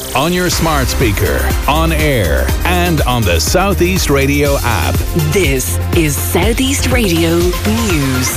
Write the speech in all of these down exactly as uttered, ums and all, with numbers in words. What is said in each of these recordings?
on your smart speaker, on air, and on the Southeast Radio app. This is Southeast Radio News.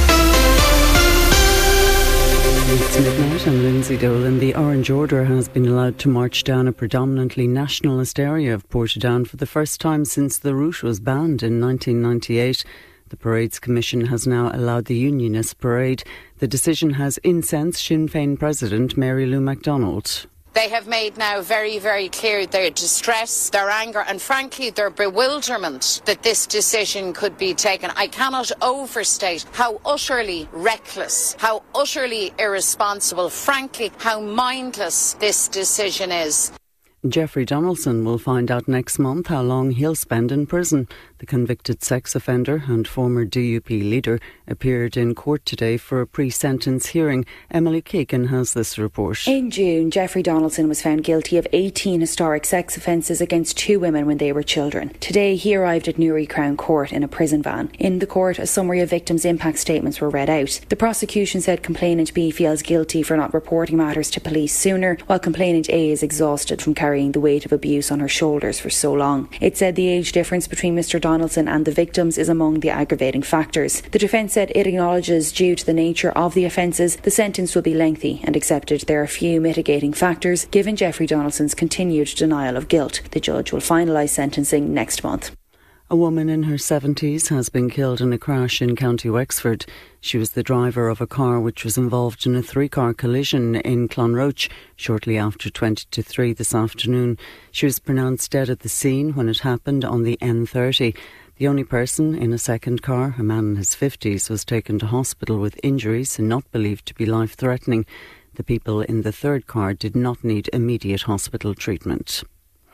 It's midnight. I'm Lindsay Dolan. The Orange Order has been allowed to march down a predominantly nationalist area of Portadown for the first time since the route was banned in nineteen ninety-eight. The Parades Commission has now allowed the Unionist parade. The decision has incensed Sinn Féin President Mary Lou MacDonald. They have made now very, very clear their distress, their anger and frankly their bewilderment that this decision could be taken. I cannot overstate how utterly reckless, how utterly irresponsible, frankly how mindless this decision is. Jeffrey Donaldson will find out next month how long he'll spend in prison. The convicted sex offender and former D U P leader appeared in court today for a pre-sentence hearing. Emily Keegan has this report. In June, Jeffrey Donaldson was found guilty of eighteen historic sex offences against two women when they were children. Today, he arrived at Newry Crown Court in a prison van. In the court, a summary of victims' impact statements were read out. The prosecution said complainant B feels guilty for not reporting matters to police sooner, while complainant A is exhausted from carrying the weight of abuse on her shoulders for so long. It said the age difference between Mr Donaldson and the victims is among the aggravating factors. The defence said it acknowledges, due to the nature of the offences, the sentence will be lengthy and accepted there are few mitigating factors given Jeffrey Donaldson's continued denial of guilt. The judge will finalise sentencing next month. A woman in her seventies has been killed in a crash in County Wexford. She was the driver of a car which was involved in a three-car collision in Clonroach shortly after twenty to three this afternoon. She was pronounced dead at the scene when it happened on the N thirty. The only person in a second car, a man in his fifties, was taken to hospital with injuries not believed to be life-threatening. The people in the third car did not need immediate hospital treatment.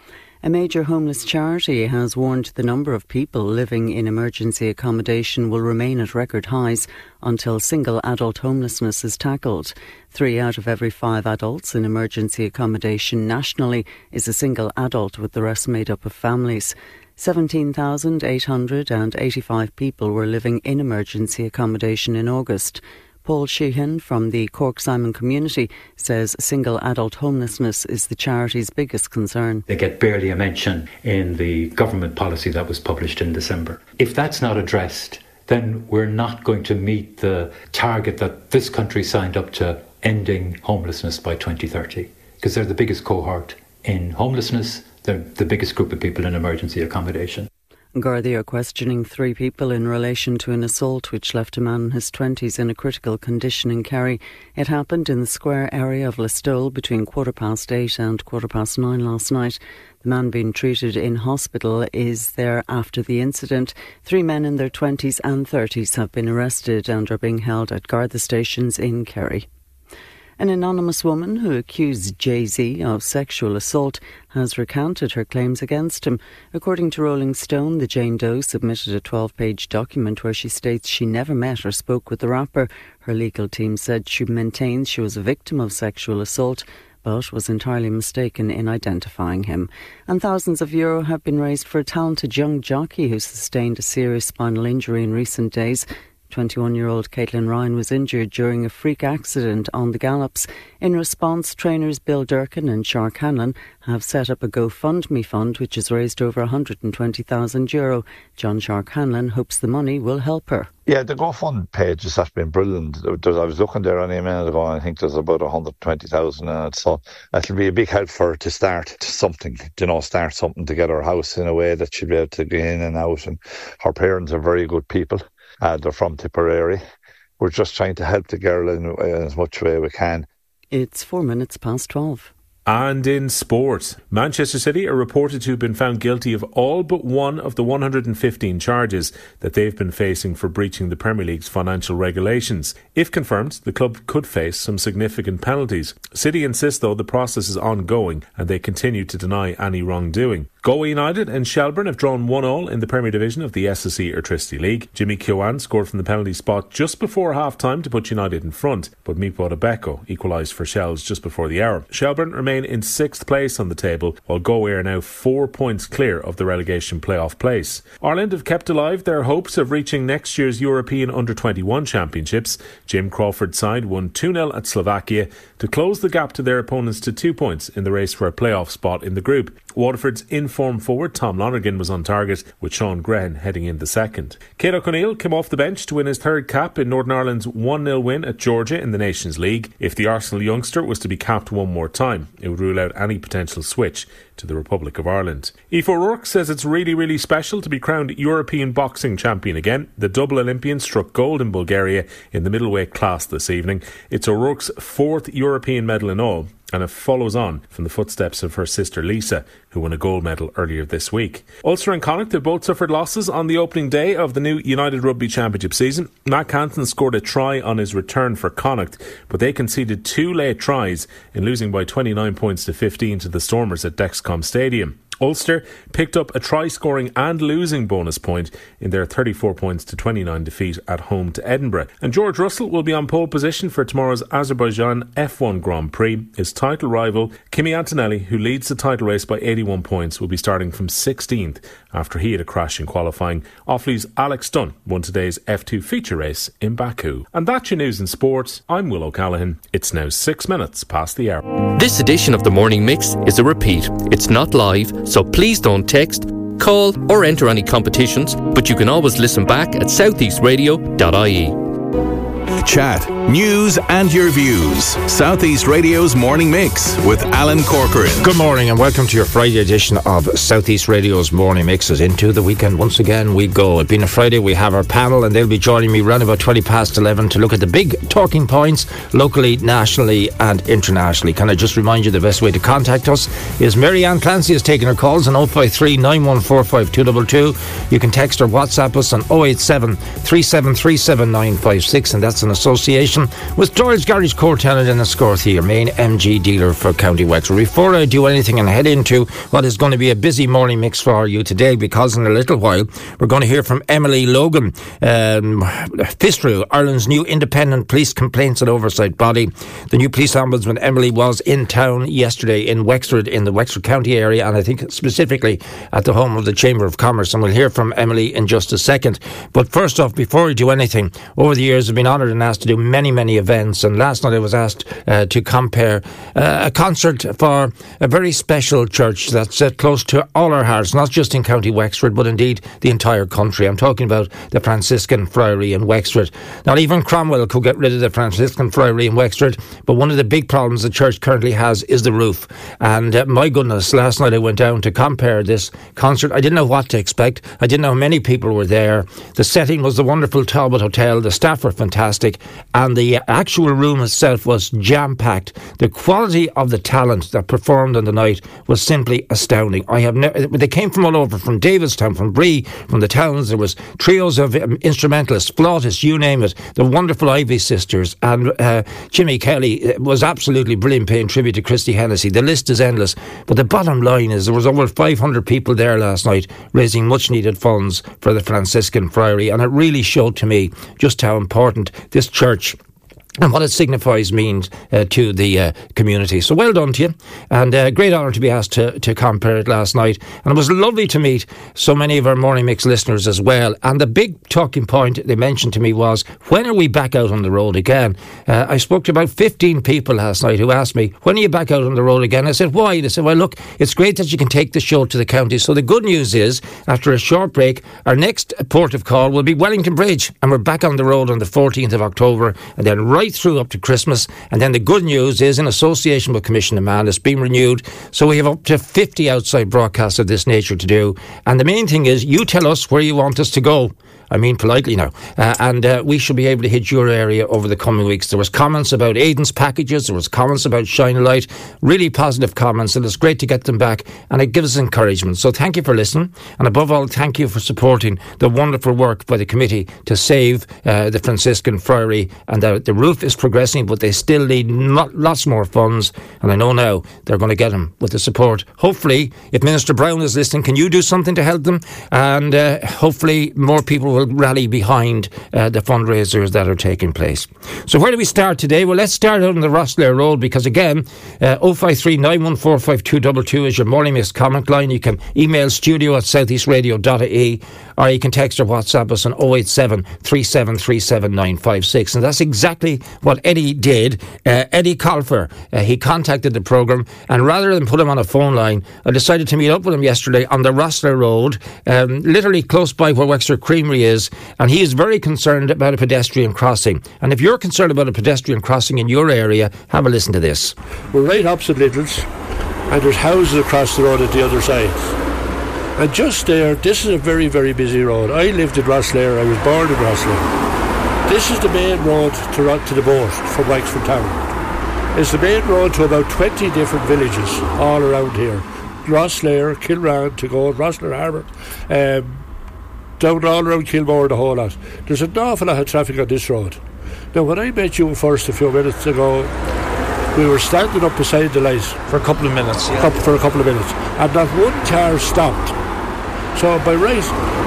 A major homeless charity has warned the number of people living in emergency accommodation will remain at record highs until single adult homelessness is tackled. Three out of every five adults in emergency accommodation nationally is a single adult, with the rest made up of families. seventeen thousand eight hundred eighty-five people were living in emergency accommodation in August. Paul Sheehan from the Cork Simon community says single adult homelessness is the charity's biggest concern. They get barely a mention in the government policy that was published in December. If that's not addressed, then we're not going to meet the target that this country signed up to, ending homelessness by twenty thirty, because they're the biggest cohort in homelessness. They're the biggest group of people in emergency accommodation. Gardaí are questioning three people in relation to an assault which left a man in his twenties in a critical condition in Kerry. It happened in the square area of Listowel between quarter past eight and quarter past nine last night. The man being treated in hospital is there after the incident. Three men in their twenties and thirties have been arrested and are being held at Garda stations in Kerry. An anonymous woman who accused Jay-Z of sexual assault has recanted her claims against him. According to Rolling Stone, the Jane Doe submitted a twelve-page document where she states she never met or spoke with the rapper. Her legal team said she maintains she was a victim of sexual assault, but was entirely mistaken in identifying him. And thousands of euro have been raised for a talented young jockey who sustained a serious spinal injury in recent days. twenty-one-year-old Caitlin Ryan was injured during a freak accident on the Gallops. In response, trainers Bill Durkin and Shark Hanlon have set up a GoFundMe fund which has raised over one hundred twenty thousand euro. John Shark Hanlon hopes the money will help her. Yeah, the GoFund page has been brilliant. I was looking there only a minute ago and I think there's about one hundred twenty thousand in it. So it'll be a big help for her to start something, you know, start something to get her house in a way that she'll be able to get in and out. And her parents are very good people. Uh, they're from Tipperary. We're just trying to help the girl in, in as much way we can. It's four minutes past twelve. And in sport, Manchester City are reported to have been found guilty of all but one of the one hundred fifteen charges that they've been facing for breaching the Premier League's financial regulations. If confirmed, the club could face some significant penalties. City insist, though, the process is ongoing and they continue to deny any wrongdoing. Galway United and Shelbourne have drawn one all in the Premier Division of the S S E Airtricity League. Jimmy Keown scored from the penalty spot just before half-time to put United in front, but Mipo Rebecco equalised for Shells just before the hour. Shelbourne remain remain in sixth place on the table, while Galway are now four points clear of the relegation playoff place. Ireland have kept alive their hopes of reaching next year's European under twenty-one Championships. Jim Crawford's side won two nil at Slovakia to close the gap to their opponents to two points in the race for a playoff spot in the group. Waterford's in-form forward Tom Lonergan was on target, with Sean Grehan heading in the second. Céad O'Connell came off the bench to win his third cap in Northern Ireland's one nil win at Georgia in the Nations League. If the Arsenal youngster was to be capped one more time, it would rule out any potential switch to the Republic of Ireland. Aoife O'Rourke says it's really, really special to be crowned European boxing champion again. The double Olympian struck gold in Bulgaria in the middleweight class this evening. It's O'Rourke's fourth European medal in all, and it follows on from the footsteps of her sister Lisa, who won a gold medal earlier this week. Ulster and Connacht have both suffered losses on the opening day of the new United Rugby Championship season. Matt Canton scored a try on his return for Connacht, but they conceded two late tries in losing by twenty-nine points to fifteen to the Stormers at Dexcom Stadium. Ulster picked up a try-scoring and losing bonus point in their thirty-four points to twenty-nine defeat at home to Edinburgh. And George Russell will be on pole position for tomorrow's Azerbaijan F one Grand Prix. His title rival, Kimi Antonelli, who leads the title race by eighty-one points, will be starting from sixteenth after he had a crash in qualifying. Offaly's Alex Dunn won today's F two feature race in Baku. And that's your news in sports. I'm Will O'Callaghan. It's now six minutes past the hour. This edition of the Morning Mix is a repeat. It's not live, so please don't text, call or enter any competitions, but you can always listen back at southeast radio dot I E. Chat, news and your views. Southeast Radio's Morning Mix with Alan Corcoran. Good morning and welcome to your Friday edition of Southeast Radio's Morning Mixes. Into the weekend once again we go. It being a Friday, we have our panel and they'll be joining me around about twenty past eleven to look at the big talking points locally, nationally and internationally. Can I just remind you the best way to contact us is Mary Ann Clancy is taking her calls on oh five three, nine one four, five two two two. You can text or WhatsApp us on oh eight seven, three seven three seven, nine five six, and that's an association with Doyle's Garage Courtennant in Scorthy, your main M G dealer for County Wexford. Before I do anything and head into what is going to be a busy morning mix for you today, because in a little while we're going to hear from Emily Logan, um, FISTRU, Ireland's new independent police complaints and oversight body. The new police ombudsman Emily was in town yesterday in Wexford, in the Wexford County area, and I think specifically at the home of the Chamber of Commerce, and we'll hear from Emily in just a second. But first off, before we do anything, over the years I've been honoured and asked to do many, many events, and last night I was asked uh, to compare uh, a concert for a very special church that's uh, close to all our hearts, not just in County Wexford, but indeed the entire country. I'm talking about the Franciscan Friary in Wexford. Not even Cromwell could get rid of the Franciscan Friary in Wexford, but one of the big problems the church currently has is the roof. And uh, my goodness, last night I went down to compare this concert. I didn't know what to expect. I didn't know how many people were there. The setting was the wonderful Talbot Hotel. The staff were fantastic, and the actual room itself was jam-packed. The quality of the talent that performed on the night was simply astounding. I have ne- they came from all over, from Davidstown, from Bree, from the towns. There was trios of um, instrumentalists, flautists, you name it. The wonderful Ivy sisters, and uh, Jimmy Kelly was absolutely brilliant, paying tribute to Christy Hennessy. The list is endless, but the bottom line is there was over five hundred people there last night raising much needed funds for the Franciscan Friary, and it really showed to me just how important this church and what it signifies means uh, to the uh, community. So well done to you, and uh, great honour to be asked to, to compare it last night. And it was lovely to meet so many of our Morning Mix listeners as well. And the big talking point they mentioned to me was, when are we back out on the road again? Uh, I spoke to about fifteen people last night who asked me, when are you back out on the road again? I said, why? They said, well, look, it's great that you can take the show to the county. So the good news is, after a short break, our next port of call will be Wellington Bridge, and we're back on the road on the fourteenth of October, and then right through up to Christmas. And then the good news is, in association with Commissioner Mann, it's been renewed, so we have up to fifty outside broadcasts of this nature to do. And the main thing is, you tell us where you want us to go. I mean politely now, uh, and uh, we should be able to hit your area over the coming weeks. There was comments about Aidan's packages, there was comments about Shine a Light, really positive comments, and it's great to get them back, and it gives us encouragement. So thank you for listening, and above all, thank you for supporting the wonderful work by the committee to save uh, the Franciscan Friary. And the, the roof is progressing, but they still need not, lots more funds, and I know now they're going to get them with the support. Hopefully, if Minister Brown is listening, can you do something to help them? And uh, hopefully more people will will rally behind uh, the fundraisers that are taking place. So where do we start today? Well, let's start on the Rosslare Road, because again, uh, oh five three nine one four five two two two is your morning mix comment line. You can email studio at southeastradio dot I E, or you can text or WhatsApp us on oh eight seven, three seven three seven, nine five six. And that's exactly what Eddie did. Uh, Eddie Colfer, uh, he contacted the programme, and rather than put him on a phone line, I decided to meet up with him yesterday on the Rosslare Road, um, literally close by where Wexford Creamery is, and he is very concerned about a pedestrian crossing. And if you're concerned about a pedestrian crossing in your area, have a listen to this. We're right opposite Little's, and there's houses across the road at the other side. And just there, this is a very, very busy road. I lived in Rosslare, I was born in Rosslare. This is the main road to, to the boat from Wexford Town. It's the main road to about twenty different villages all around here. Rosslare, Kilran, Tagone, Rosslare Harbour, um, down all around Kilmore, the whole lot. There's an awful lot of traffic on this road. Now, when I met you first a few minutes ago, we were standing up beside the light for a couple of minutes, yeah. couple, for a couple of minutes, and not one car stopped. So by right,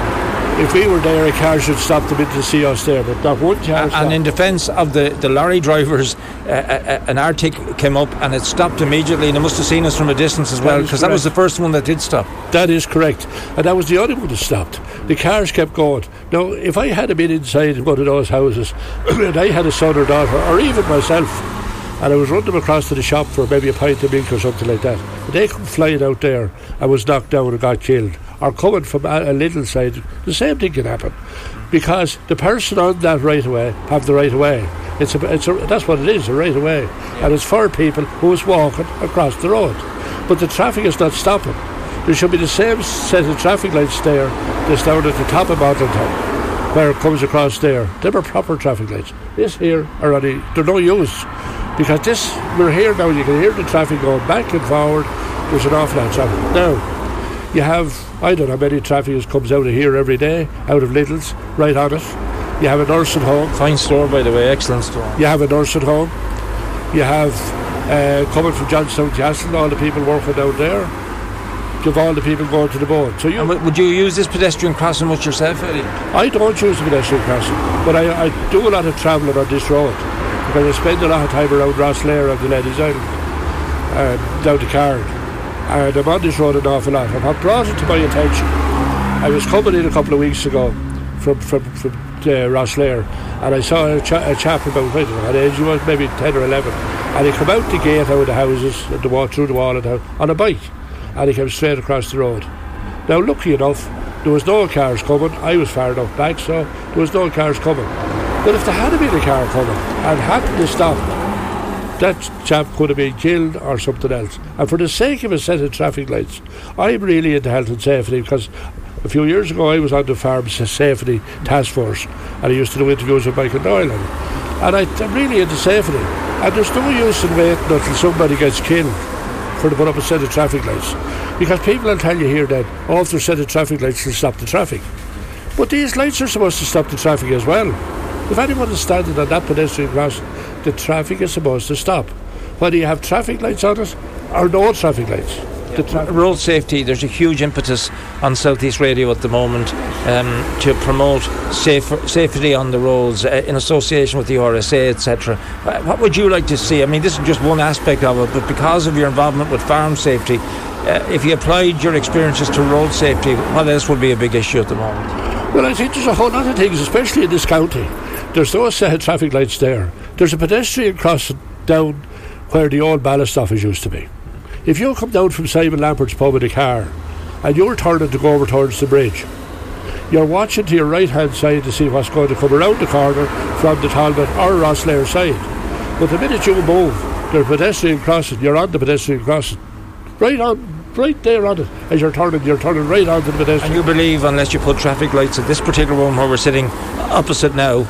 if we were there, a car should stop them in to see us there, but not one car stopped. And in defence of the, the lorry drivers, uh, uh, an Arctic came up and it stopped immediately, and it must have seen us from a distance as well, because that, that was the first one that did stop. That is correct, and that was the only one that stopped. The cars kept going. Now, if I had been inside one of those houses, and I had a son or daughter, or even myself, and I was running them across to the shop for maybe a pint of milk or something like that, and they come flying out there and was knocked down and got killed, or coming from a, a little side, the same thing can happen, because the person on that right of way have the right of way. It's a, it's a, that's what it is, a right of way, and it's for people who is walking across the road. But the traffic is not stopping. There should be the same set of traffic lights there that's down at the top of Mountain Town, where it comes across there. They were proper traffic lights. This here are only, they're no use. Because this, we're here now, you can hear the traffic going back and forward. There's an awful lot of traffic. Now, you have, I don't know how many traffic comes out of here every day, out of Little's, right on it. You have a nursing home. Fine store, by the way, excellent store. You have a nursing home. You have, uh, coming from Johnstown Castle, all the people working down there. You have all the people going to the boat. So you, and would you use this pedestrian crossing much yourself, Eddie? I don't use the pedestrian crossing, but I, I do a lot of travelling on this road, because I spend a lot of time around Rosslare and the Ladies Island, uh, down the Card, and I'm on this road an awful lot. And what brought it to my attention, I was coming in a couple of weeks ago from from, from uh, Rosslare, and I saw a, cha- a chap about, I don't know what age he was, maybe ten or eleven, and he come out the gate out of the houses, and the wall, through the wall of the house, on a bike, and he came straight across the road. Now, lucky enough, there was no cars coming. I was far enough back, so there was no cars coming. But if there had been a car coming and happened to stop, that chap could have been killed or something else. And for the sake of a set of traffic lights, I'm really into health and safety, because a few years ago I was on the farm safety task force, and I used to do interviews with Michael Doyle, and, and I, I'm really into safety. And there's no use in waiting until somebody gets killed for to put up a set of traffic lights, because people will tell you here that, oh, if there's a set of traffic lights will stop the traffic. But these lights are supposed to stop the traffic as well. If anyone is standing on that pedestrian crossing, the traffic is supposed to stop, whether you have traffic lights on it or no traffic lights. The tra- road safety, there's a huge impetus on South East Radio at the moment um, to promote safe, safety on the roads uh, in association with the R S A, et cetera. Uh, what would you like to see? I mean, this is just one aspect of it, but because of your involvement with farm safety, uh, if you applied your experiences to road safety, what else would be a big issue at the moment? Well, I think there's a whole lot of things, especially in this county. There's no set of traffic lights there. There's a pedestrian crossing down where the old ballast office used to be. If you come down from Simon Lampert's pub in a car and you're turning to go over towards the bridge, you're watching to your right hand side to see what's going to come around the corner from the Talbot or Rosslare side. But the minute you move, there's a pedestrian crossing, you're on the pedestrian crossing. Right on right there on it, as you're turning, you're turning right onto the pedestrian. And you believe, unless you put traffic lights at this particular one where we're sitting opposite now,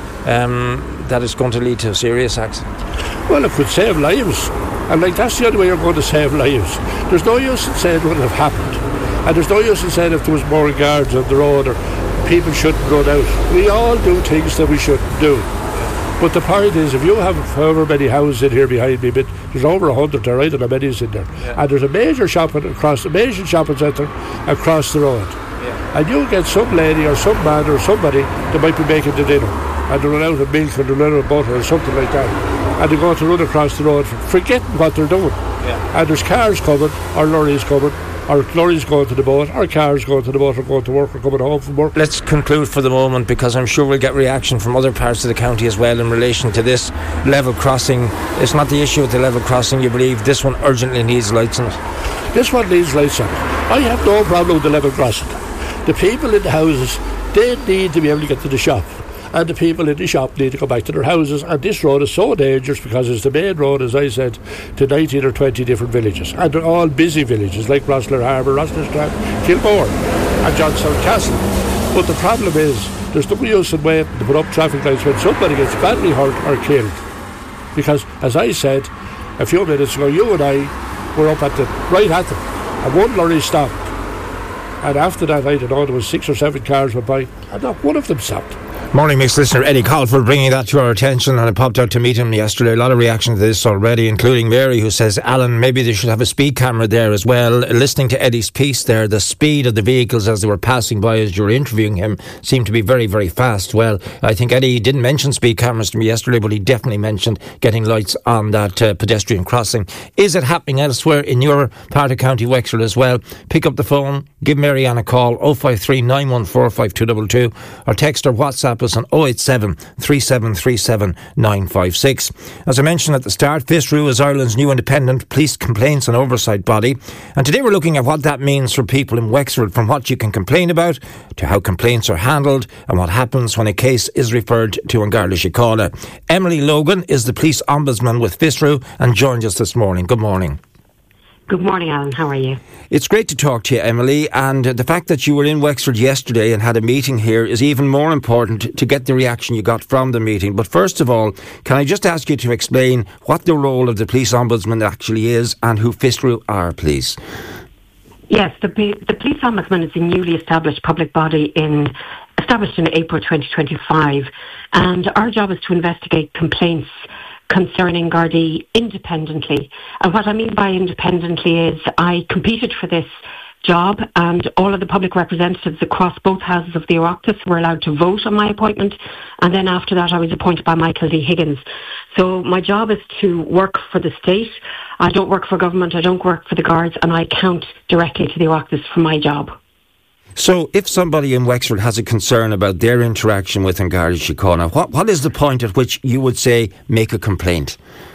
um, that it's going to lead to a serious accident? Well, it could save lives, and like that's the only way you're going to save lives. There's no use in saying what would have happened, and there's no use in saying if there was more guards on the road or people shouldn't run out. We all do things that we shouldn't do. But the point is, if you have however many houses in here behind me, but there's over a hundred there, I don't know how many is in there, yeah. And there's a major shopping across, a major shopping centre across the road. Yeah. And you get some lady or some man or somebody that might be making the dinner, and they run out of milk or they run out of butter or something like that, and they go to run across the road forgetting what they're doing. Yeah. And there's cars coming, or lorries coming, or lorries going to the boat, or cars going to the boat, or going to work, or coming home from work. Let's conclude for the moment, because I'm sure we'll get reaction from other parts of the county as well in relation to this level crossing. It's not the issue with the level crossing, you believe. This one urgently needs lights on it. This one needs lights on it. I have no problem with the level crossing. The people in the houses, they need to be able to get to the shop, and the people in the shop need to go back to their houses. And this road is so dangerous because it's the main road, as I said, to nineteen or twenty different villages, and they're all busy villages like Rosslare Harbour, Rosslare, Kilmore and Johnstown Castle. But the problem is there's no use in waiting to put up traffic lights when somebody gets badly hurt or killed, because as I said a few minutes ago, you and I were up at the right at them, and one lorry stopped, and after that, I don't know, there was six or seven cars went by, and not one of them stopped. Morning Mix listener Eddie Colford bringing that to our attention, and I popped out to meet him yesterday. A lot of reaction to this already, including Mary, who says, Alan, maybe they should have a speed camera there as well. Listening to Eddie's piece there, the speed of the vehicles as they were passing by as you were interviewing him seemed to be very, very fast. Well, I think Eddie didn't mention speed cameras to me yesterday, but he definitely mentioned getting lights on that uh, pedestrian crossing. Is it happening elsewhere in your part of County Wexford as well? Pick up the phone, give Mary Ann a call, oh five three, nine one four, five two two two, or text or WhatsApp us on oh eight seven, three seven three seven, nine five six. As I mentioned at the start, FISRU is Ireland's new independent police complaints and oversight body, and today we're looking at what that means for people in Wexford, from what you can complain about to how complaints are handled and what happens when a case is referred to An Garda Síochána. Emily Logan is the police ombudsman with FISRU and joined us this morning. Good morning. Good morning, Alan. How are you? It's great to talk to you, Emily, and the fact that you were in Wexford yesterday and had a meeting here is even more important to get the reaction you got from the meeting. But first of all, can I just ask you to explain what the role of the Police Ombudsman actually is and who FISRU are, please? Yes, the, the Police Ombudsman is a newly established public body in established in April twenty twenty-five, and our job is to investigate complaints concerning Gardaí independently. And what I mean by independently is I competed for this job, and all of the public representatives across both houses of the Oireachtas were allowed to vote on my appointment, and then after that I was appointed by Michael D. Higgins. So my job is to work for the state. I don't work for government, I don't work for the Guards, and I account directly to the Oireachtas for my job. So if somebody in Wexford has a concern about their interaction with An Garda Síochána, what, what is the point at which you would say make a complaint?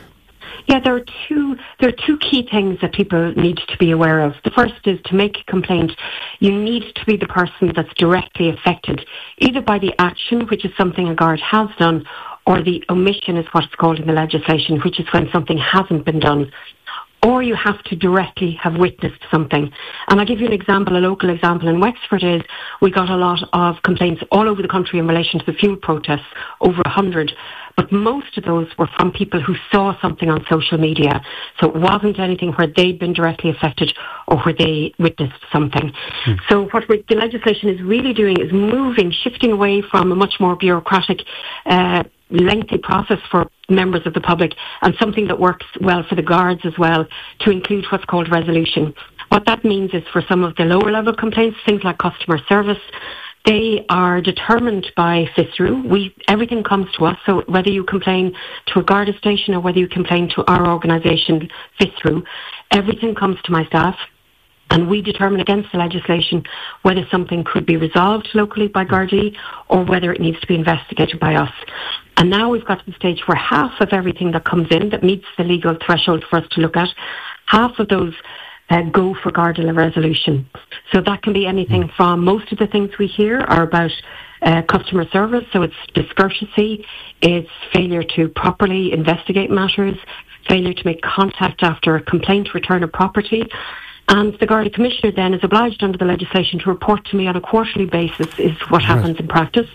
Yeah, there are two there are two key things that people need to be aware of. The first is, to make a complaint, you need to be the person that's directly affected, either by the action, which is something a guard has done, or the omission is what's called in the legislation, which is when something hasn't been done. Or you have to directly have witnessed something. And I'll give you an example, a local example in Wexford is, we got a lot of complaints all over the country in relation to the fuel protests, over a hundred. But most of those were from people who saw something on social media. So it wasn't anything where they'd been directly affected or where they witnessed something. Mm. So what we, the legislation is really doing is moving, shifting away from a much more bureaucratic uh lengthy process for members of the public, and something that works well for the Guards as well, to include what's called resolution. What that means is, for some of the lower level complaints, things like customer service, they are determined by FISRU. We, everything comes to us, so whether you complain to a Garda station or whether you complain to our organisation, FISRU, everything comes to my staff. And we determine against the legislation whether something could be resolved locally by Gardaí or whether it needs to be investigated by us. And now we've got to the stage where half of everything that comes in that meets the legal threshold for us to look at, half of those uh, go for Garda resolution. So that can be anything from, most of the things we hear are about uh, customer service, so it's discourtesy, it's failure to properly investigate matters, failure to make contact after a complaint, return of property. And the Garda Commissioner then is obliged under the legislation to report to me on a quarterly basis, is what happens in practice,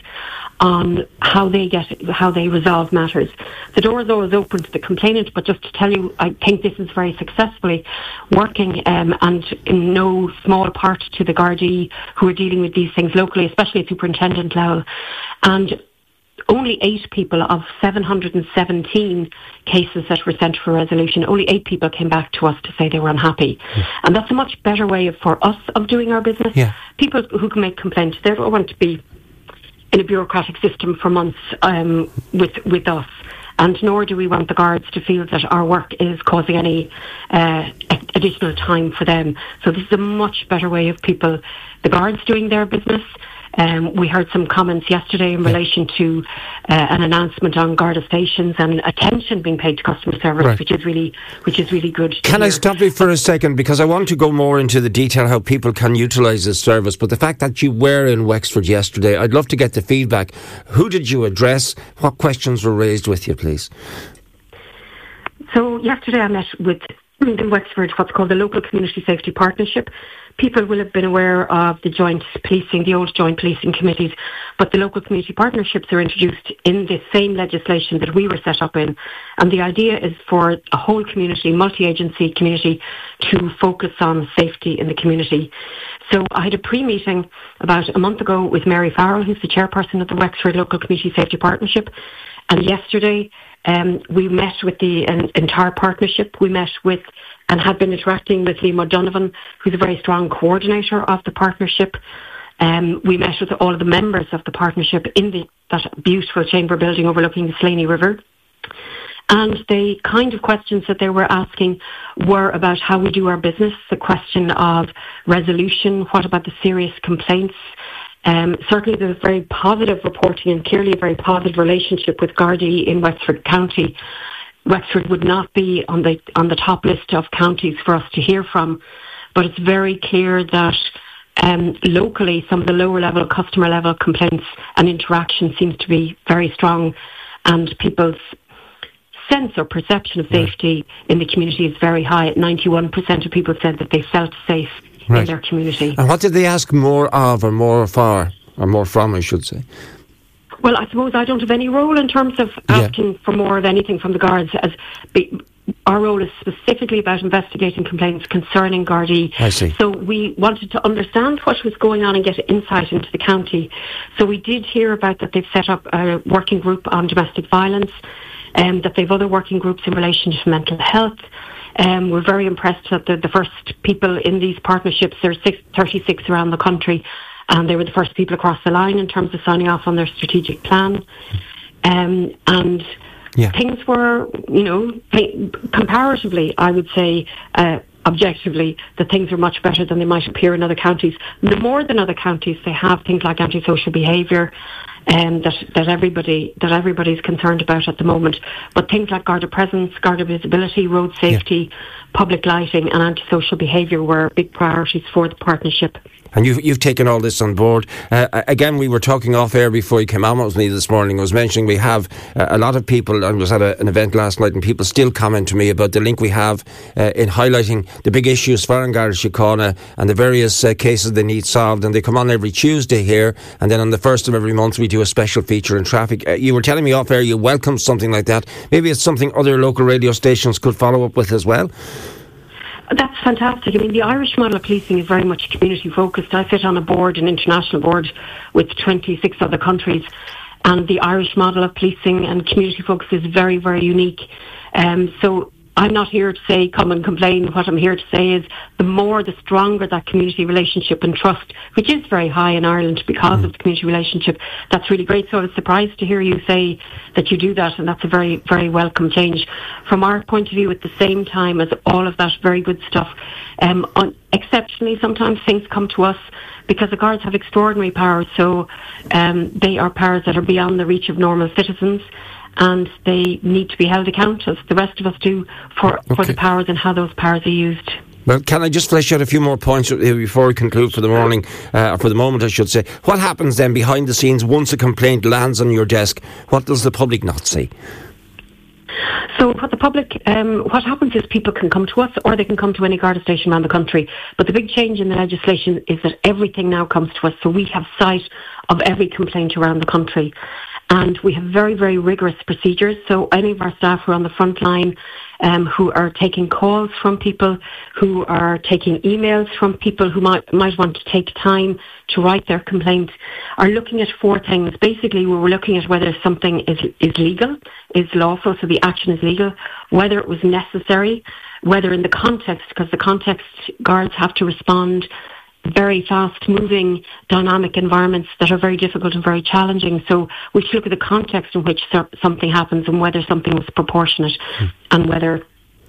on how they get how they resolve matters. The door is always open to the complainant, but just to tell you, I think this is very successfully working, um, and in no small part to the Gardaí who are dealing with these things locally, especially Superintendent Lowell. And only eight people of seven hundred seventeen cases that were sent for resolution, only eight people came back to us to say they were unhappy. Mm. And that's a much better way of, for us of doing our business. Yeah. People who can make complaints, they don't want to be in a bureaucratic system for months um, with with us. And nor do we want the guards to feel that our work is causing any uh, additional time for them. So this is a much better way of people, the guards doing their business. Um, we heard some comments yesterday in relation to uh, an announcement on Garda stations and attention being paid to customer service, right. which is really, which is really good. Can hear. I stop you for a second, because I want to go more into the detail how people can utilise this service. But the fact that you were in Wexford yesterday, I'd love to get the feedback. Who did you address? What questions were raised with you, please? So yesterday I met with in Wexford what's called the Local Community Safety Partnership. People will have been aware of the joint policing, the old joint policing committees, but the local community partnerships are introduced in the same legislation that we were set up in. And the idea is for a whole community, multi-agency community, to focus on safety in the community. So I had a pre-meeting about a month ago with Mary Farrell, who's the chairperson of the Wexford Local Community Safety Partnership. And yesterday um, we met with the uh, entire partnership. We met with and had been interacting with Liam O'Donovan, who's a very strong coordinator of the partnership. Um, we met with all of the members of the partnership in the, that beautiful chamber building overlooking the Slaney River. And the kind of questions that they were asking were about how we do our business, the question of resolution, what about the serious complaints. Um, certainly there's very positive reporting and clearly a very positive relationship with Gardaí in Wexford County. Wexford would not be on the on the top list of counties for us to hear from, but it's very clear that um, locally some of the lower level customer level complaints and interaction seems to be very strong, and people's sense or perception of safety right. in the community is very high. At ninety-one percent of people said that they felt safe right. in their community. And what did they ask more of or more for, or more from, I should say? Well, I suppose I don't have any role in terms of asking yeah. for more of anything from the guards. As be, our role is specifically about investigating complaints concerning Gardaí. I see. So we wanted to understand what was going on and get insight into the county. So we did hear about that they've set up a working group on domestic violence, and um, that they've other working groups in relation to mental health. Um, we're very impressed that the, the first people in these partnerships, there are six, thirty-six around the country, and they were the first people across the line in terms of signing off on their strategic plan. Um, and yeah. things were, you know, comparatively, I would say, uh, objectively, that things are much better than they might appear in other counties. The more than other counties, they have things like antisocial behaviour, um, that that everybody that everybody's concerned about at the moment. But things like Garda presence, Garda visibility, road safety, yeah. public lighting, and antisocial behaviour were big priorities for the partnership. And you've, you've taken all this on board. Uh, again, we were talking off air before you came on with me this morning. I was mentioning we have uh, a lot of people, I was at a, an event last night and people still comment to me about the link we have uh, in highlighting the big issues for Garda Síochána and the various uh, cases they need solved. And they come on every Tuesday here, and then on the first of every month we do a special feature in traffic. Uh, you were telling me off air you welcome something like that. Maybe it's something other local radio stations could follow up with as well. That's fantastic. I mean, the Irish model of policing is very much community focused. I sit on a board, an international board, with twenty-six other countries, and the Irish model of policing and community focus is very, very unique. Um, so I'm not here to say come and complain. What I'm here to say is the more, the stronger that community relationship and trust, which is very high in Ireland because mm. of the community relationship. That's really great. So I was surprised to hear you say that you do that, and that's a very, very welcome change. From our point of view, at the same time as all of that very good stuff, um, on, exceptionally sometimes things come to us because the guards have extraordinary powers. So um, they are powers that are beyond the reach of normal citizens, and they need to be held accountable, as the rest of us do, for, okay. for the powers and how those powers are used. Well, can I just flesh out a few more points before we conclude for the morning, uh, for the moment I should say. What happens then behind the scenes once a complaint lands on your desk? What does the public not see? So what the public, um, what happens is people can come to us or they can come to any Garda station around the country. But the big change in the legislation is that everything now comes to us. So we have sight of every complaint around the country. And we have very, very rigorous procedures. So any of our staff who are on the front line, um, who are taking calls from people, who are taking emails from people who might might want to take time to write their complaint, are looking at four things. Basically, we're looking at whether something is is legal, is lawful, so the action is legal, whether it was necessary, whether in the context, because the context guards have to respond very fast-moving, dynamic environments that are very difficult and very challenging. So we should look at the context in which something happens and whether something was proportionate mm. and whether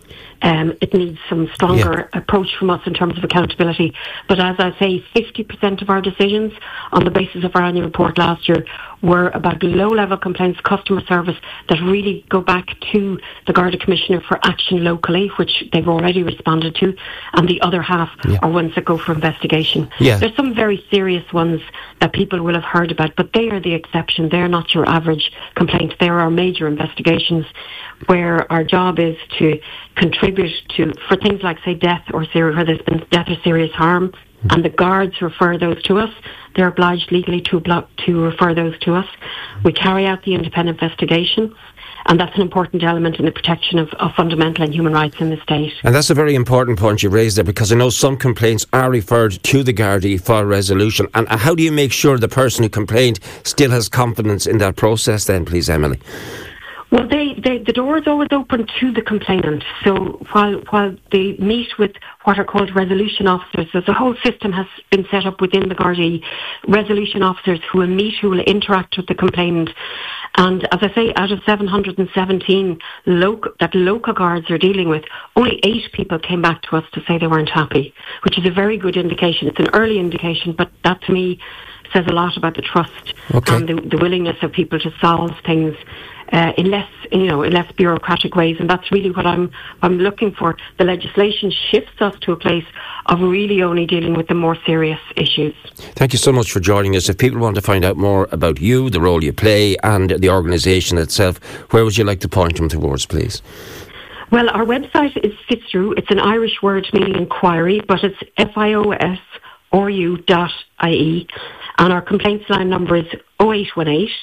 um, it needs some stronger yeah. approach from us in terms of accountability. But as I say, fifty percent of our decisions on the basis of our annual report last year were about low-level complaints, customer service, that really go back to the Garda Commissioner for action locally, which they've already responded to, and the other half yeah. are ones that go for investigation. Yeah. There's some very serious ones that people will have heard about, but they are the exception. They're not your average complaint. They're our major investigations, where our job is to contribute to, for things like, say, death or ser- where there's been death or serious harm, and the guards refer those to us. They're obliged legally to obli- to refer those to us. We carry out the independent investigation, and that's an important element in the protection of, of fundamental and human rights in the state. And that's a very important point you raised there, because I know some complaints are referred to the Gardaí for resolution. And how do you make sure the person who complained still has confidence in that process then, please, Emily? Well, they, they, the door is always open to the complainant. So while while they meet with what are called resolution officers, there's a whole system has been set up within the Gardaí, resolution officers who will meet, who will interact with the complainant. And as I say, out of seven hundred seventeen local, that local guards are dealing with, only eight people came back to us to say they weren't happy, which is a very good indication. It's an early indication, but that to me says a lot about the trust okay. and the, the willingness of people to solve things Uh, in less, you know, in less bureaucratic ways, and that's really what I'm I'm looking for. The legislation shifts us to a place of really only dealing with the more serious issues. Thank you so much for joining us. If people want to find out more about you, the role you play, and the organisation itself, where would you like to point them towards, please? Well, our website is FISRU. It's an Irish word meaning inquiry, but it's F I O S R U dot I E, and our complaints line number is oh eight one eight,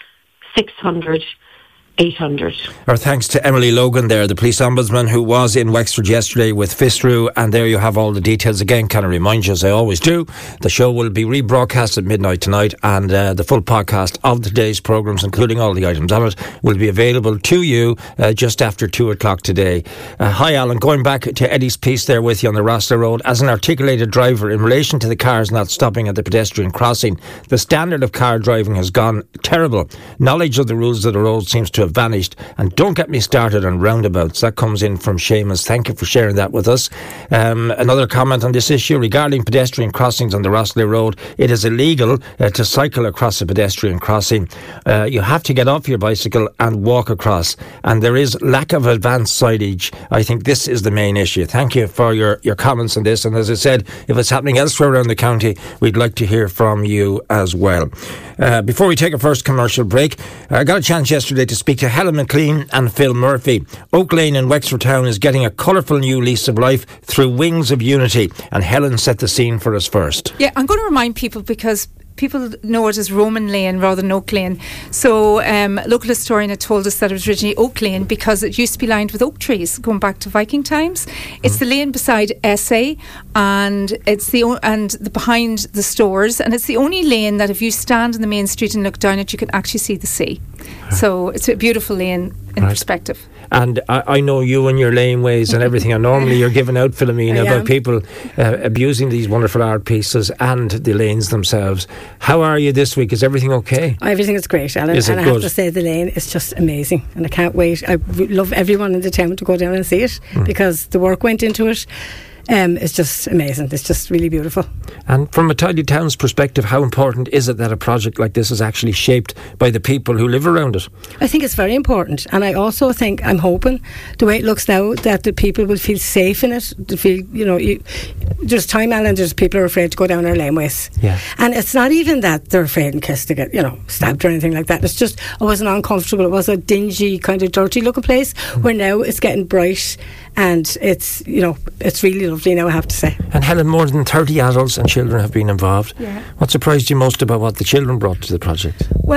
six hundred, eight hundred. Our thanks to Emily Logan there, the police ombudsman who was in Wexford yesterday with FISRU, and there you have all the details. Again, can I remind you, as I always do, the show will be rebroadcast at midnight tonight, and uh, the full podcast of today's programmes, including all the items on it, will be available to you uh, just after two o'clock today. Uh, hi Alan, going back to Eddie's piece there with you on the Rossler Road, as an articulated driver in relation to the cars not stopping at the pedestrian crossing, the standard of car driving has gone terrible. Knowledge of the rules of the road seems to have vanished, and don't get me started on roundabouts. That comes in from Seamus. Thank you for sharing that with us. Um, another comment on this issue regarding pedestrian crossings on the Rossler Road. It is illegal uh, to cycle across a pedestrian crossing. Uh, you have to get off your bicycle and walk across, and there is lack of advanced signage. I think this is the main issue. Thank you for your, your comments on this, and as I said, if it's happening elsewhere around the county, we'd like to hear from you as well. Uh, before we take a first commercial break, I got a chance yesterday to speak to Helen McLean and Phil Murphy. Oak Lane in Wexford Town is getting a colourful new lease of life through Wings of Unity, and Helen set the scene for us first. Yeah, I'm going to remind people, because people know it as Roman Lane rather than Oak Lane. So um, a local historian had told us that it was originally Oak Lane because it used to be lined with oak trees going back to Viking times. It's mm. the lane beside S A, and it's the o- and the behind the stores, and it's the only lane that if you stand in the main street and look down it, you can actually see the sea. Right. So it's a beautiful lane in right. perspective. And I, I know you and your laneways and everything, and normally you're giving out, Philomena, about people uh, abusing these wonderful art pieces and the lanes themselves. How are you this week? Is everything okay? Everything is great, Alan. Is it and I good? have to say the lane is just amazing, and I can't wait. I love everyone in the town to go down and see it mm. because the work went into it. Um, it's just amazing. It's just really beautiful. And from a tidy town's perspective, how important is it that a project like this is actually shaped by the people who live around it? I think it's very important, and I also think, I'm hoping, the way it looks now, that the people will feel safe in it, to feel, you know, you, there's time, Alan, there's people are afraid to go down our laneways. Yeah. And it's not even that they're afraid in case to get, you know, stabbed or anything like that. It's just, it wasn't uncomfortable. It was a dingy, kind of dirty looking place, mm. where now it's getting bright, and it's, you know, it's really lovely now, I have to say. And Helen, more than thirty adults and children have been involved. Yeah. What surprised you most about what the children brought to the project? Well,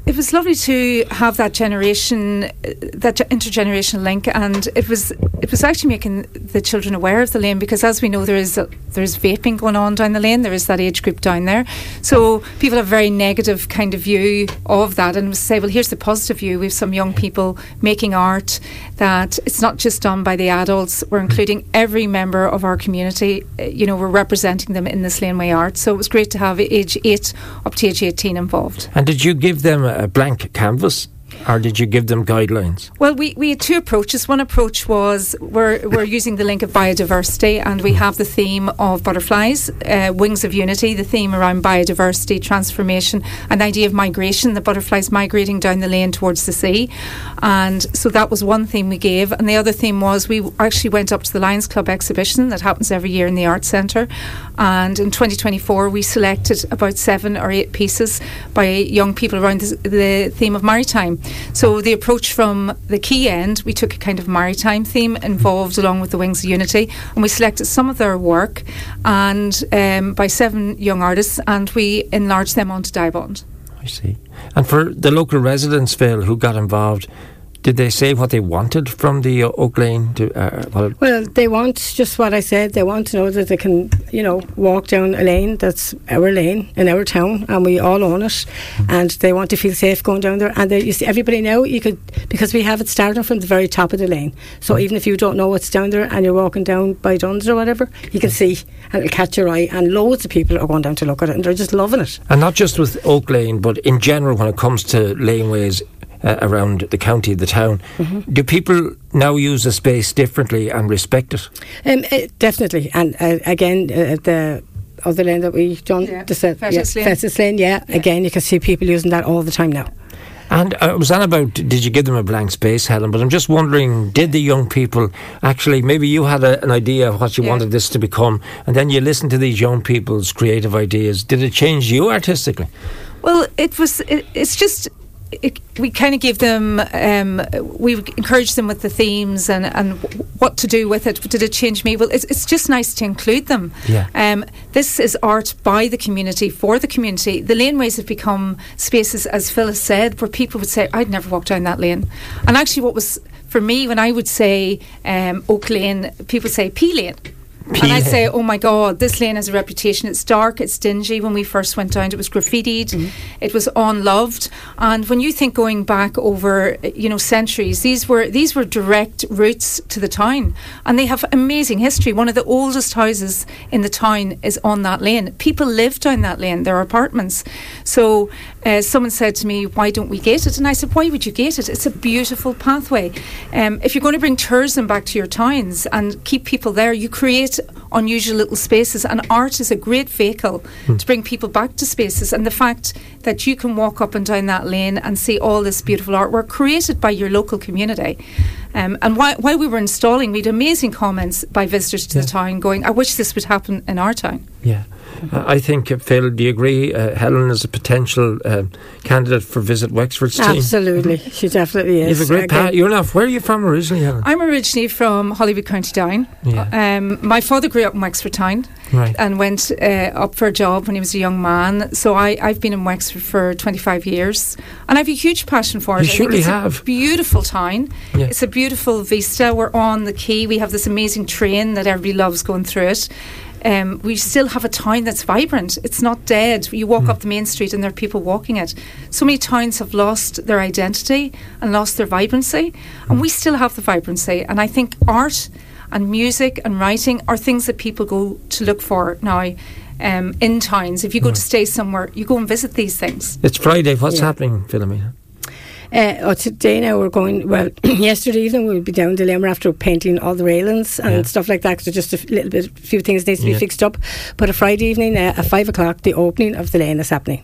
it was lovely to have that generation, uh, that intergenerational link, and it was it was actually making the children aware of the lane, because as we know, there is a, there's vaping going on down the lane. There is that age group down there, so people have a very negative kind of view of that, and say, well, here's the positive view. We have some young people making art, that it's not just done by the adults. We're including every member of our community. Uh, you know, we're representing them in this laneway art. So it was great to have age eight up to age eighteen involved. And did you give them a blank canvas, or did you give them guidelines? Well, we, we had two approaches. One approach was we're, we're using the link of biodiversity, and we have the theme of butterflies, uh, Wings of Unity, the theme around biodiversity, transformation, and the idea of migration, the butterflies migrating down the lane towards the sea. And so that was one theme we gave. And the other theme was we actually went up to the Lions Club exhibition that happens every year in the Arts Centre. And in twenty twenty-four, we selected about seven or eight pieces by young people around the, the theme of maritime. So the approach from the key end, we took a kind of maritime theme involved along with the Wings of Unity, and we selected some of their work and um, by seven young artists, and we enlarged them onto Dibond. I see. And for the local residents, Phil, who got involved, did they say what they wanted from the uh, Oak Lane? To, uh, well, well, they want just what I said. They want to know that they can, you know, walk down a lane that's our lane in our town, and we all own it. Mm-hmm. And they want to feel safe going down there. And they, you see, everybody now, you could, because we have it starting from the very top of the lane. So mm-hmm. even if you don't know what's down there and you're walking down by Duns or whatever, you can see, and it'll catch your eye. And loads of people are going down to look at it, and they're just loving it. And not just with Oak Lane, but in general, when it comes to laneways Uh, around the county, the town, mm-hmm. do people now use the space differently and respect it? Um, uh, definitely. And uh, again, uh, the other lane that we've done, yeah. the uh, Festus yeah, Lane, Festus Lane yeah. yeah. Again, you can see people using that all the time now. And uh, was that about, did you give them a blank space, Helen? But I'm just wondering, did the young people actually, maybe you had a, an idea of what you yeah. wanted this to become, and then you listened to these young people's creative ideas. Did it change you artistically? Well, it was, it, it's just... It, we kind of give them, um, we encourage them with the themes and, and what to do with it. Did it change me? Well, it's, it's just nice to include them. Yeah. Um, this is art by the community, for the community. The laneways have become spaces, as Phil has said, where people would say, I'd never walk down that lane. And actually what was, for me, when I would say um, Oak Lane, people say P Lane. P- and I'd say, oh my God, this lane has a reputation. It's dark, it's dingy. When we first went down, it was graffitied, mm-hmm. it was unloved. And when you think going back over, you know, centuries, these were these were direct routes to the town, and they have amazing history. One of the oldest houses in the town is on that lane. People live down that lane. There are apartments. So uh, someone said to me, why don't we gate it? And I said, why would you gate it? It's a beautiful pathway. Um, if you're going to bring tourism back to your towns and keep people there, you create unusual little spaces, and art is a great vehicle mm. to bring people back to spaces. And the fact that you can walk up and down that lane and see all this beautiful artwork created by your local community. Um, and while, while we were installing, we had amazing comments by visitors to yeah. the town going, I wish this would happen in our town. Yeah. Uh, I think, uh, Phil, do you agree uh, Helen is a potential uh, candidate for Visit Wexford's team? Absolutely, she definitely is. You have a great pa- You're not. Where are you from originally, Helen? I'm originally from Holywood, County Down. Yeah. Um, my father grew up in Wexford Town right. and went uh, up for a job when he was a young man. So I, I've been in Wexford for twenty-five years, and I have a huge passion for it. You I surely think it's have. a beautiful town. Yeah. It's a beautiful vista. We're on the quay. We have this amazing train that everybody loves going through it. Um, we still have a town that's vibrant. It's not dead. You walk mm. up the main street and there are people walking it. So many towns have lost their identity and lost their vibrancy, mm. and we still have the vibrancy. And I think art and music and writing are things that people go to look for now um, in towns. If you go mm. to stay somewhere, you go and visit these things. It's Friday. What's yeah. happening, Philomena? Uh, oh, today now we're going, well, yesterday evening we'll be down the Limmer after painting all the railings and yeah. stuff like that, so just a f- little bit, a few things needs to yeah. be fixed up. But a Friday evening uh, at five o'clock, the opening of the lane is happening.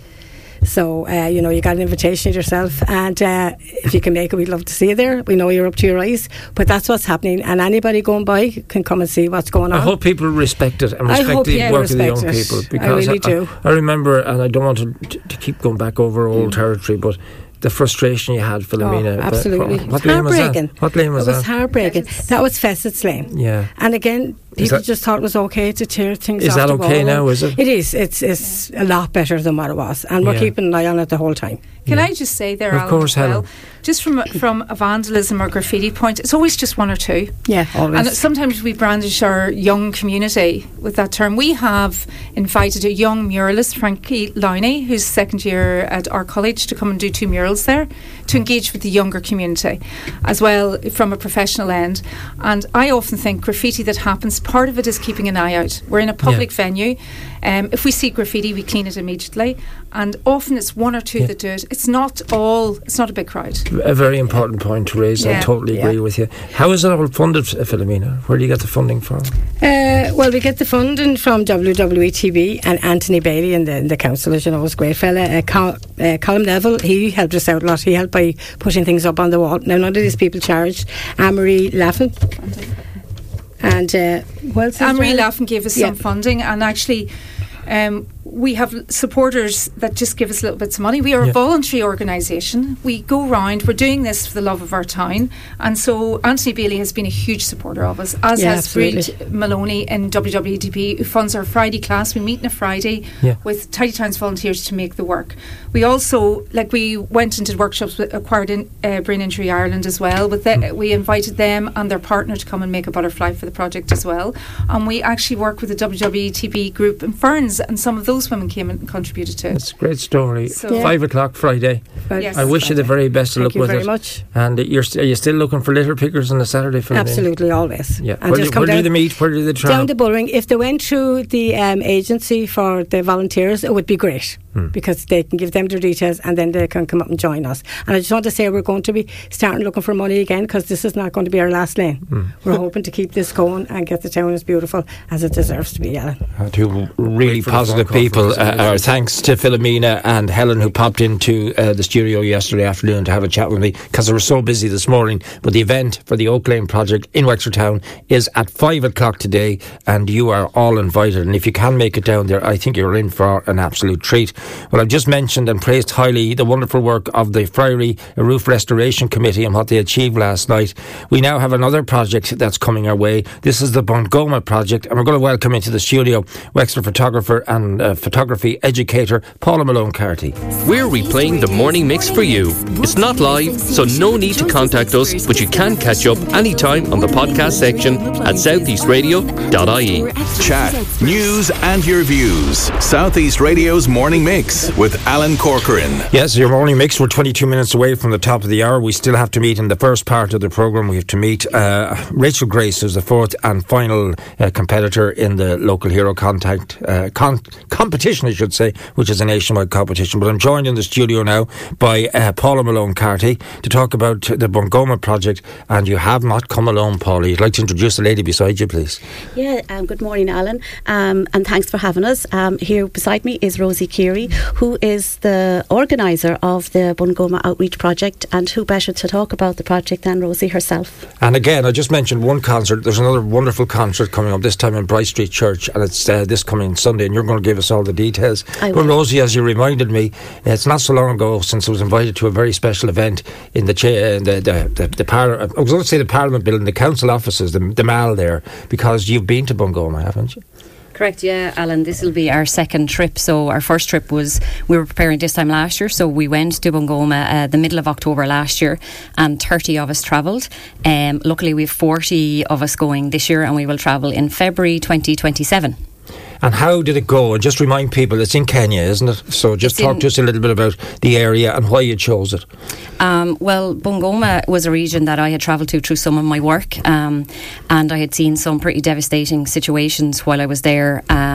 So, uh, you know, you got an invitation yourself, and uh, if you can make it, we'd love to see you there. We know you're up to your eyes, but that's what's happening, and anybody going by can come and see what's going on. I hope people respect it and respect hope, the yeah, work of the young it. people, because I really I, do. I, I remember, and I don't want to, to keep going back over old mm. territory, but the frustration you had, Philomena. Oh, absolutely. But, what lane was that? What lane was that? It was that? heartbreaking. That was Fessett's Lane. Yeah. And again, people that, just thought it was okay to tear things is off that the okay wall. now, is it? It is. It's it's a lot better than what it was. And we're Yeah. keeping an eye on it the whole time. Can Yeah. I just say there, Of Alan, course, as well, Helen. just from a, from a vandalism or graffiti point, it's always just one or two. Yeah, always. And sometimes we brandish our young community with that term. We have invited a young muralist, Frankie Lowney, who's second year at our college, to come and do two murals there, to engage with the younger community as well from a professional end. And I often think graffiti that happens, part of it is keeping an eye out. We're in a public Yeah. venue. Um, if we see graffiti, we clean it immediately. And often it's one or two Yeah. that do it. It's not all, it's not a big crowd. A very important point to raise. I Yeah. totally agree Yeah. with you. How is it all funded, Philomena? Where do you get the funding from? Uh, well, we get the funding from W W E T V and Anthony Bailey and the, the council, as you know, is a great fella. Uh, Col- uh, Colin Neville, he helped us out a lot. He helped by putting things up on the wall. Now, none of these people charged. Anne-Marie Laffin. And uh, well, Anne-Marie Laffin gave us Yeah. some funding, and actually um, we have supporters that just give us little bits of money. We are Yeah. a voluntary organisation. We go round, we're doing this for the love of our town, and so Anthony Bailey has been a huge supporter of us, as Yeah, has absolutely. Breed Maloney in W W E T P, who funds our Friday class. We meet on a Friday Yeah. with Tidy Towns volunteers to make the work. We also, like we went into workshops with Acquired in, uh, Brain Injury Ireland as well. With the, we invited them and their partner to come and make a butterfly for the project as well. And we actually work with the W W E T P group in Ferns, and some of those women came and contributed to it. It's a great story. So- Yeah. Five o'clock Friday. Yes. I wish you the very best of Thank luck you with very it. much. And you're st- are you still looking for litter pickers on a Saturday for Absolutely, always. Yeah. And Where, just do, come where do down, they meet? Where do they travel? down the Bullring. If they went through the um, agency for the volunteers, it would be great. Hmm. Because they can give them their details and then they can come up and join us. And I just want to say we're going to be starting looking for money again, because this is not going to be our last lane. Hmm. We're hoping to keep this going and get the town as beautiful as it deserves to be, Alan. Uh, two really for the positive phone call people. from Uh, our thanks to Philomena and Helen, who popped into uh, the studio yesterday afternoon to have a chat with me, because they were so busy this morning. But the event for the Oak Lane project in Wexfordtown is at five o'clock today, and you are all invited. And if you can make it down there, I think you're in for an absolute treat. Well, I've just mentioned and praised highly the wonderful work of the Friary Roof Restoration Committee and what they achieved last night. We now have another project that's coming our way. This is the Bungoma project, and we're going to welcome into the studio Wexford photographer and uh, photography educator Paula Malone-Carty. We're replaying the morning mix for you. It's not live, so no need to contact us, but you can catch up anytime on the podcast section at southeast radio dot I E. Chat, news and your views. Southeast Radio's Morning Mix with Alan Corcoran. Yes, your morning mix. We're twenty-two minutes away from the top of the hour. We still have to meet in the first part of the programme. We have to meet uh, Rachel Grace, who's the fourth and final uh, competitor in the Local Hero Contact uh, con- competition, I should say, which is a nationwide competition. But I'm joined in the studio now by uh, Paula Malone-Carty to talk about the Bungoma project. And you have not come alone, Paula. You'd like to introduce the lady beside you, please. Yeah, um, good morning, Alan, um, and thanks for having us. Um, here beside me is Rosie Keary, who is the organiser of the Bungoma Outreach Project, and who better to talk about the project than Rosie herself. And again, I just mentioned one concert. There's another wonderful concert coming up, this time in Bright Street Church, and it's uh, this coming Sunday, and you're going to give us all the details. I But will. Rosie, as you reminded me, it's not so long ago since I was invited to a very special event in the cha- in the the, the, the par- I was going to say the Parliament building, the council offices, the, the mall there, because you've been to Bungoma, haven't you? Correct, yeah, Alan. This will be our second trip. So our first trip was, we were preparing this time last year, so we went to Bungoma uh, the middle of October last year, and thirty of us travelled. Um, luckily we have forty of us going this year, and we will travel in February twenty twenty-seven. And how did it go? And just remind people, it's in Kenya, isn't it? So just It's talk in- to us a little bit about the area and why you chose it. Um, well, Bungoma was a region that I had travelled to through some of my work, um, and I had seen some pretty devastating situations while I was there. Um,